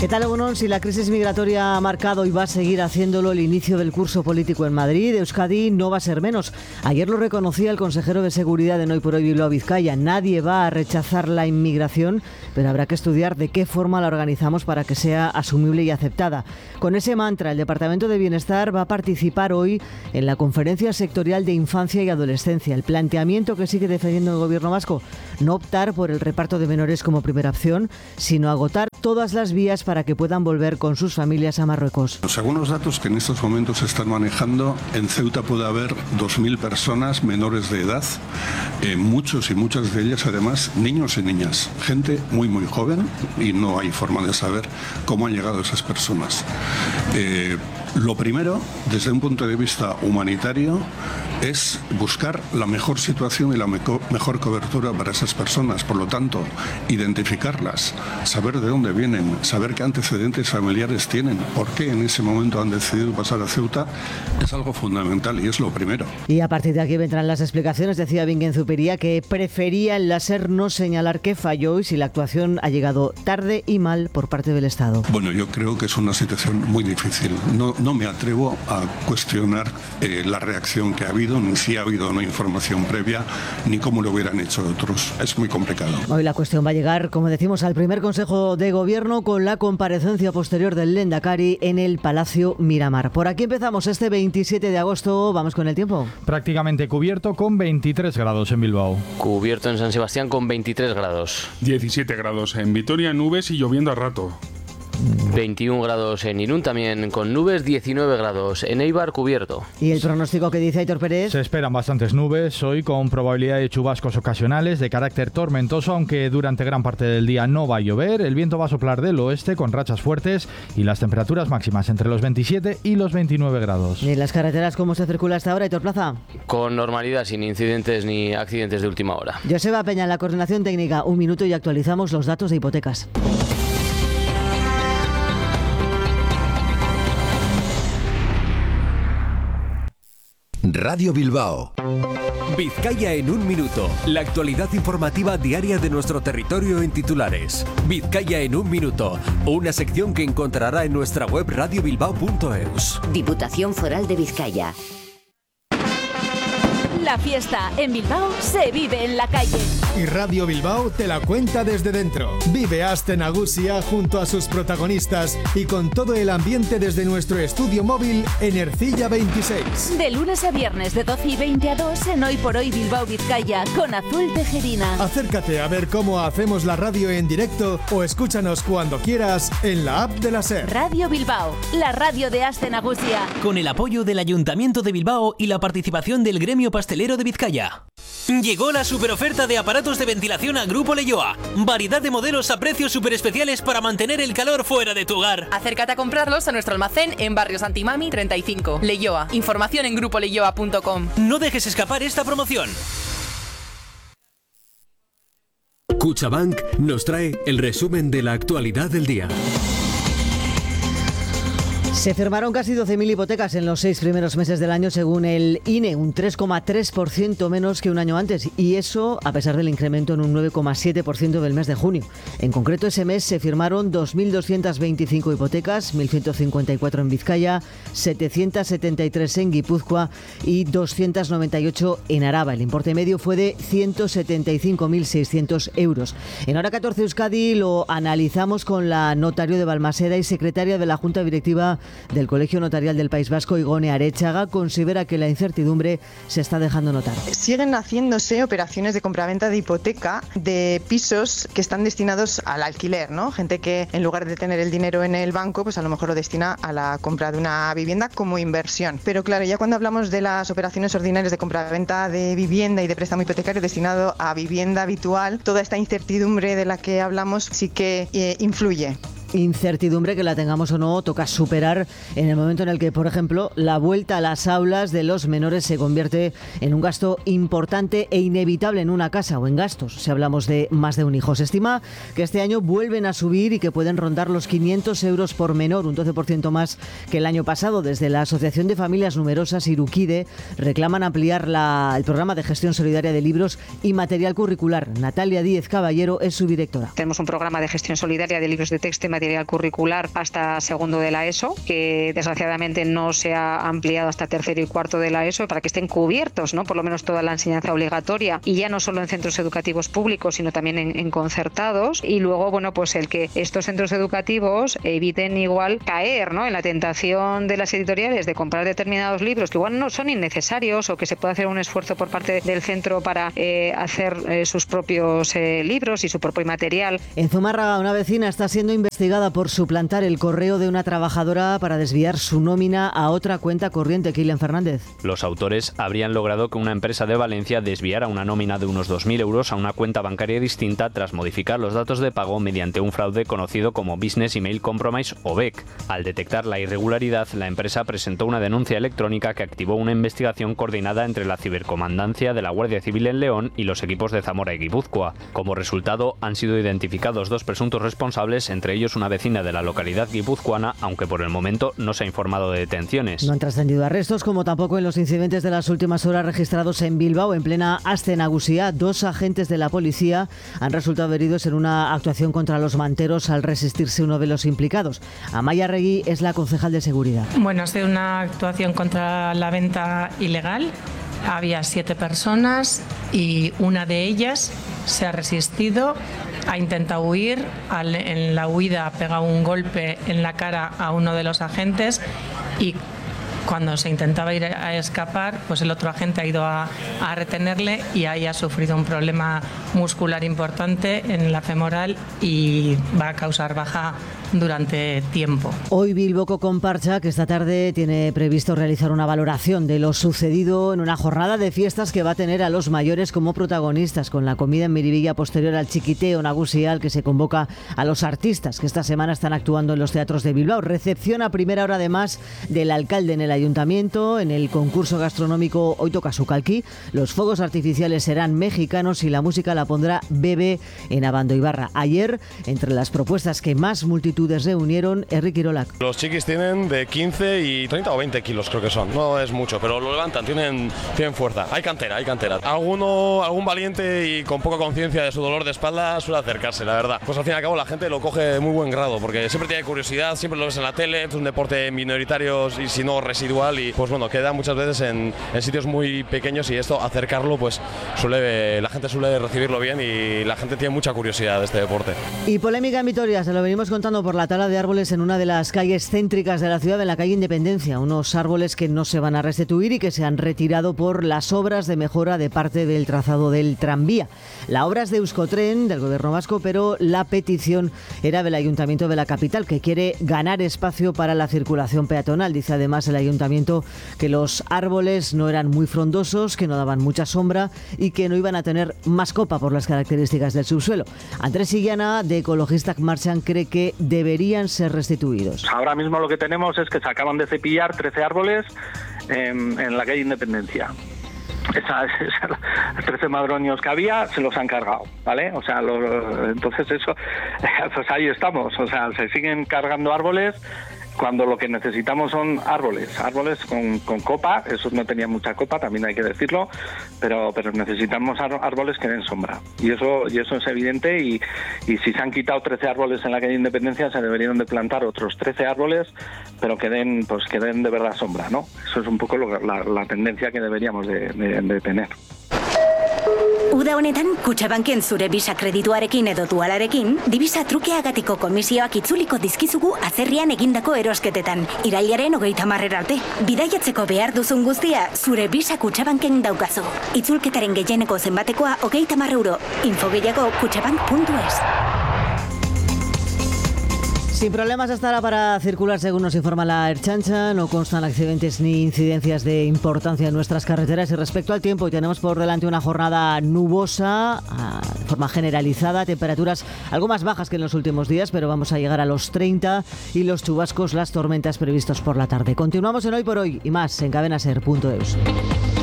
¿Qué tal, Egunon? Si la crisis migratoria ha marcado y va a seguir haciéndolo el inicio del curso político en Madrid, Euskadi no va a ser menos. Ayer lo reconocía el consejero de Seguridad de Hoy por Hoy Bilbao Vizcaya. Nadie va a rechazar la inmigración, pero habrá que estudiar de qué forma la organizamos para que sea asumible y aceptada. Con ese mantra, el Departamento de Bienestar va a participar hoy en la Conferencia Sectorial de Infancia y Adolescencia. El planteamiento que sigue defendiendo el Gobierno vasco, no optar por el reparto de menores como primera opción, sino agotar todas las vías para que puedan volver con sus familias a Marruecos. Según los datos que en estos momentos se están manejando, en Ceuta puede haber 2.000 personas menores de edad, muchos y muchas de ellas además niños y niñas, gente muy muy joven, y no hay forma de saber cómo han llegado esas personas. Lo primero, desde un punto de vista humanitario, es buscar la mejor situación y la mejor cobertura para esas personas. Por lo tanto, identificarlas, saber de dónde vienen, saber qué antecedentes familiares tienen, por qué en ese momento han decidido pasar a Ceuta, es algo fundamental y es lo primero. Y a partir de aquí vendrán las explicaciones. Decía Bingen Zupiria que prefería el láser no señalar qué falló y si la actuación ha llegado tarde y mal por parte del Estado. Bueno, yo creo que es una situación muy difícil. No me atrevo a cuestionar la reacción que ha habido, ni si ha habido una información previa, ni cómo lo hubieran hecho otros. Es muy complicado. Hoy la cuestión va a llegar, como decimos, al primer Consejo de Gobierno con la comparecencia posterior del Lehendakari en el Palacio Miramar. Por aquí empezamos este 27 de agosto. Vamos con el tiempo. Prácticamente cubierto con 23 grados en Bilbao. Cubierto en San Sebastián con 23 grados. 17 grados en Vitoria, nubes y lloviendo a rato. 21 grados en Irún, también con nubes, 19 grados en Eibar, cubierto. ¿Y el pronóstico que dice Aitor Pérez? Se esperan bastantes nubes hoy con probabilidad de chubascos ocasionales de carácter tormentoso, aunque durante gran parte del día no va a llover. El viento va a soplar del oeste con rachas fuertes y las temperaturas máximas entre los 27 y los 29 grados. ¿Y en las carreteras cómo se circula hasta ahora, Aitor Plaza? Con normalidad, sin incidentes ni accidentes de última hora. Joseba Peña en la coordinación técnica. Un minuto y actualizamos los datos de hipotecas. Radio Bilbao. Vizcaya en un minuto. La actualidad informativa diaria de nuestro territorio en titulares. Vizcaya en un minuto. Una sección que encontrará en nuestra web radiobilbao.eus. Diputación Foral de Vizcaya. La fiesta en Bilbao se vive en la calle. Y Radio Bilbao te la cuenta desde dentro. Vive Aste Nagusia junto a sus protagonistas y con todo el ambiente desde nuestro estudio móvil en Ercilla 26. De lunes a viernes de 12 y 20 a 2 en Hoy por Hoy Bilbao Vizcaya con Azul Tejerina. Acércate a ver cómo hacemos la radio en directo o escúchanos cuando quieras en la app de la SER. Radio Bilbao, la radio de Aste Nagusia. Con el apoyo del Ayuntamiento de Bilbao y la participación del Gremio Pastelero de Vizcaya. Llegó la superoferta de aparatos de ventilación a Grupo Leioa. Variedad de modelos a precios super especiales para mantener el calor fuera de tu hogar. Acércate a comprarlos a nuestro almacén en Barrio Santimami 35. Leioa. Información en grupoleioa.com. No dejes escapar esta promoción. Cuchabank nos trae el resumen de la actualidad del día. Se firmaron casi 12.000 hipotecas en los 6 primeros meses del año según el INE, un 3,3% menos que un año antes, y eso a pesar del incremento en un 9,7% del mes de junio. En concreto, ese mes se firmaron 2.225 hipotecas, 1.154 en Vizcaya, 773 en Guipúzcoa y 298 en Araba. El importe medio fue de 175.600 euros. En Hora 14 Euskadi lo analizamos con la notario de Balmaseda y secretaria de la Junta Directiva del Colegio Notarial del País Vasco, Igone Arechaga. Considera que la incertidumbre se está dejando notar. Siguen haciéndose operaciones de compraventa de hipoteca de pisos que están destinados al alquiler, ¿no? Gente que en lugar de tener el dinero en el banco, pues a lo mejor lo destina a la compra de una vivienda como inversión. Pero claro, ya cuando hablamos de las operaciones ordinarias de compraventa de vivienda y de préstamo hipotecario destinado a vivienda habitual, toda esta incertidumbre de la que hablamos sí que influye. Incertidumbre que la tengamos o no, toca superar en el momento en el que, por ejemplo, la vuelta a las aulas de los menores se convierte en un gasto importante e inevitable en una casa o en gastos, si hablamos de más de un hijo. Se estima que este año vuelven a subir y que pueden rondar los 500 euros por menor, un 12% más que el año pasado. Desde la Asociación de Familias Numerosas, Irukide, reclaman ampliar el programa de gestión solidaria de libros y material curricular. Natalia Díez Caballero es su directora. Tenemos un programa de gestión solidaria de libros de texto y material material curricular hasta segundo de la ESO, que desgraciadamente no se ha ampliado hasta tercero y cuarto de la ESO, para que estén cubiertos, ¿no? Por lo menos toda la enseñanza obligatoria, y ya no solo en centros educativos públicos, sino también en concertados. Y luego, bueno, pues el que estos centros educativos eviten igual caer, ¿no?, en la tentación de las editoriales de comprar determinados libros que igual no son innecesarios, o que se puede hacer un esfuerzo por parte del centro para hacer sus propios libros y su propio material. En Zumárraga, una vecina está siendo investigada por suplantar el correo de una trabajadora para desviar su nómina a otra cuenta corriente. Kylian Fernández. Los autores habrían logrado que una empresa de Valencia desviara una nómina de unos 2.000 euros a una cuenta bancaria distinta tras modificar los datos de pago mediante un fraude conocido como Business Email Compromise o BEC. Al detectar la irregularidad, la empresa presentó una denuncia electrónica que activó una investigación coordinada entre la cibercomandancia de la Guardia Civil en León y los equipos de Zamora y Guipúzcoa. Como resultado, han sido identificados 2 presuntos responsables, entre ellos una vecina de la localidad guipuzcoana, aunque por el momento no se ha informado de detenciones. No han trascendido arrestos, como tampoco en los incidentes de las últimas horas registrados en Bilbao. En plena Aste Nagusia, 2 agentes de la policía han resultado heridos en una actuación contra los manteros al resistirse uno de los implicados. Amaia Regui es la concejal de seguridad. Bueno, ha sido una actuación contra la venta ilegal. Había 7 personas y una de ellas se ha resistido, ha intentado huir. En la huida ha pegado un golpe en la cara a uno de los agentes y cuando se intentaba ir a escapar, pues el otro agente ha ido a retenerle y ahí ha sufrido un problema muscular importante en la femoral y va a causar baja durante tiempo. Hoy Bilboko Konpartsa, que esta tarde tiene previsto realizar una valoración de lo sucedido en una jornada de fiestas que va a tener a los mayores como protagonistas, con la comida en Miribilla posterior al Txikiteo Nagusia, al que se convoca a los artistas que esta semana están actuando en los teatros de Bilbao. Recepción a primera hora además del alcalde en el ayuntamiento. En el concurso gastronómico hoy toca Sukalki. Los fuegos artificiales serán mexicanos y la música la pondrá Bebe en Abando Ibarra. Ayer, entre las propuestas que más multitudes reunieron, Enrique Irolak. Los chiquis tienen de 15 y 30 o 20 kilos, creo que son. No es mucho, pero lo levantan, tienen fuerza. Hay cantera. Algún valiente y con poca conciencia de su dolor de espalda suele acercarse, la verdad. Pues al fin y al cabo la gente lo coge de muy buen grado, porque siempre tiene curiosidad, siempre lo ves en la tele, es un deporte minoritario y si no residual, y pues bueno, queda muchas veces en sitios muy pequeños, y esto, acercarlo, pues la gente suele recibirlo bien y la gente tiene mucha curiosidad de este deporte. Y polémica en Vitoria, se lo venimos contando por la tala de árboles en una de las calles céntricas de la ciudad, en la calle Independencia. Unos árboles que no se van a restituir y que se han retirado por las obras de mejora de parte del trazado del tranvía. La obra es de Euskotren, del gobierno vasco, pero la petición era del ayuntamiento de la capital, que quiere ganar espacio para la circulación peatonal. Dice además el ayuntamiento que los árboles no eran muy frondosos, que no daban mucha sombra y que no iban a tener más copa por las características del subsuelo. Andrés Illana, de Ecologistak Marchan, cree que deberían ser restituidos. Ahora mismo lo que tenemos es que se acaban de cepillar 13 árboles en la calle Independencia. 13 madroños que había se los han cargado, ¿vale? O sea, entonces eso, pues ahí estamos. O sea, se siguen cargando árboles cuando lo que necesitamos son árboles con copa. Esos no tenían mucha copa, también hay que decirlo, pero necesitamos árboles que den sombra, y eso es evidente, y si se han quitado 13 árboles en la calle Independencia, se deberían de plantar otros 13 árboles, pero que den de verdad sombra, ¿no? Eso es un poco la tendencia que deberíamos de tener. Uda honetan, Kutxabanken zure Visa kredituarekin edo dualarekin, Divisa trukeagatiko komisioak itzuliko dizkizugu atzerrian egindako erosketetan. Irailaren 30 arte. Bidaiatzeko behar duzun guztia, zure Visa Kutxabanken daukazu. Itzulketaren gehieneko zenbatekoa 30 euro. Info gehiago kutxabank.es. Sin problemas hasta ahora para circular, según nos informa la Ertzaintza. No constan accidentes ni incidencias de importancia en nuestras carreteras. Y respecto al tiempo, tenemos por delante una jornada nubosa, de forma generalizada, temperaturas algo más bajas que en los últimos días, pero vamos a llegar a los 30, y los chubascos, las tormentas previstos por la tarde. Continuamos en Hoy por Hoy y más en cadenaser.eus.